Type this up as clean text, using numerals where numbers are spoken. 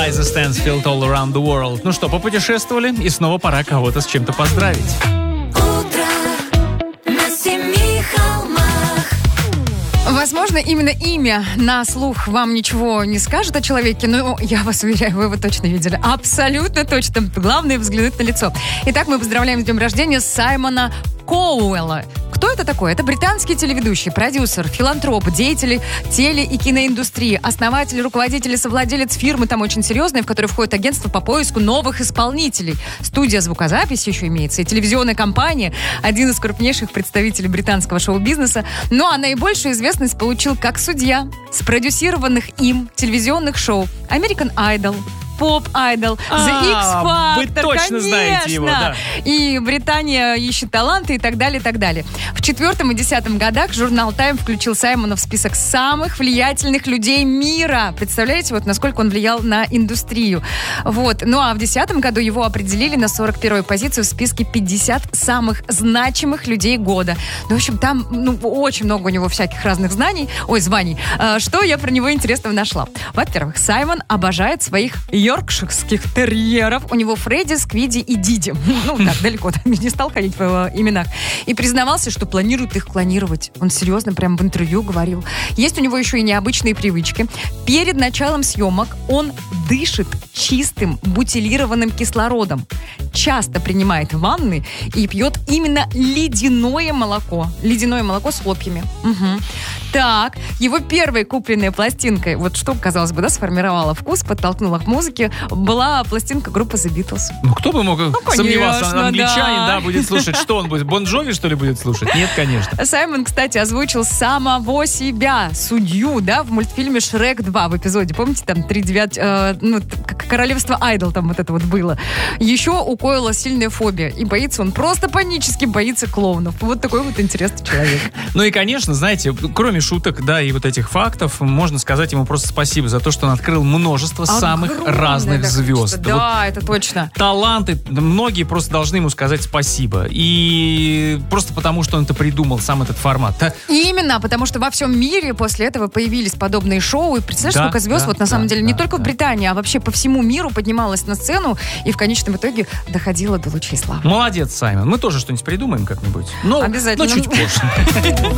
Элайза Стэнсфилд «All Around the World». Ну что, попутешествовали, и снова пора кого-то с чем-то поздравить. Возможно, именно имя на слух вам ничего не скажет о человеке, но я вас уверяю, вы его точно видели. Абсолютно точно. Главное взглянуть на лицо. Итак, мы поздравляем с днем рождения Саймона Коуэлла. Кто это такой? Это британский телеведущий, продюсер, филантроп, деятель теле- и киноиндустрии, основатель, руководитель и совладелец фирмы там очень серьезной, в которой входит агентство по поиску новых исполнителей. Студия звукозаписи еще имеется, и телевизионная компания, один из крупнейших представителей британского шоу-бизнеса. Ну а наибольшую известность получил как судья спродюсированных им телевизионных шоу «American Idol», Pop Idol, The X Factor, вы точно конечно. знаете его, да. И Британия ищет таланты и так далее, и так далее. В 4-м и 10-м годах журнал Time включил Саймона в список самых влиятельных людей мира. Представляете, вот насколько он влиял на индустрию. Вот. Ну а в 10-м году его определили на 41-ю позицию в списке 50 самых значимых людей года. Ну, в общем, там очень много у него всяких разных званий. Что я про него интересного нашла? Во-первых, Саймон обожает своих йоркширских терьеров. У него Фредди, Сквиди и Диди. Ну, так, далеко не стал ходить в именах. И признавался, что планирует их клонировать. Он серьезно прям в интервью говорил. Есть у него еще и необычные привычки. Перед началом съемок он дышит чистым бутилированным кислородом. Часто принимает ванны и пьет именно ледяное молоко. Ледяное молоко с хлопьями. Угу. Так, его первой купленной пластинкой, вот что, казалось бы, сформировала вкус, подтолкнула к музыке, была пластинка группы The Beatles. Ну, кто бы мог сомневаться, конечно, англичанин, будет слушать, что он будет, Бон Джови, что ли, будет слушать? Нет, конечно. Саймон, кстати, озвучил самого себя, судью, в мультфильме «Шрек 2» в эпизоде. Помните, там 3-9, королевство Айдол там вот это вот было. Еще у Койла сильная фобия, и боится он, просто панически боится клоунов. Вот такой вот интересный человек. Ну и, конечно, знаете, кроме шуток, и вот этих фактов, можно сказать ему просто спасибо за то, что он открыл множество самых разных звезд. Да, это точно. Таланты, многие просто должны ему сказать спасибо. И просто потому, что он это придумал, сам этот формат. Именно, потому что во всем мире после этого появились подобные шоу. И представляешь, сколько звезд на самом деле не только в Британии, а вообще по всему миру поднималась на сцену и в конечном итоге доходила до лучей славы. Молодец, Саймон. Мы тоже что-нибудь придумаем как-нибудь. Обязательно. Но чуть позже.